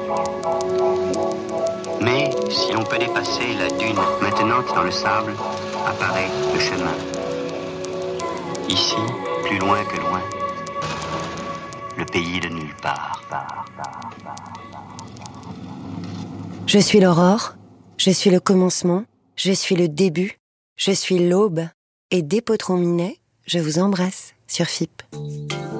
Mais si l'on peut dépasser la dune maintenant dans le sable, apparaît le chemin. Ici, plus loin que loin, le pays de nulle part. Je suis l'aurore, je suis le commencement, je suis le début, je suis l'aube, et dès Potron-Minet, je vous embrasse sur FIP.